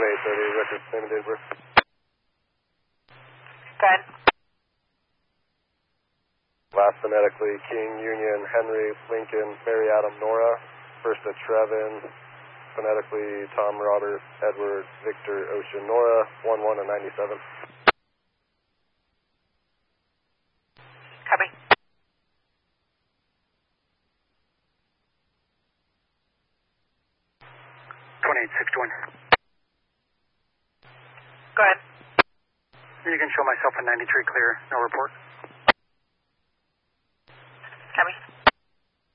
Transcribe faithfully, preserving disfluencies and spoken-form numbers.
twenty-eight thirty, record name and date of birth. Go ahead. Last phonetically, King, Union, Henry, Lincoln, Mary, Adam, Nora. First to Trevin, phonetically, Tom, Robert, Edward, Victor, Ocean, Nora, one one and ninety-seven. Copy. twenty-eight sixty-one. Go ahead. You can show myself a ninety-three clear, no report. Copy.